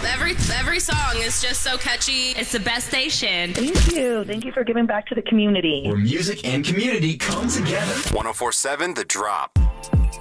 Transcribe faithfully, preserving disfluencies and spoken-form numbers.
Every every song is just so catchy. It's the best station. Thank you. Thank you for giving back to the community. Where music and community come together. one oh four point seven The Drop.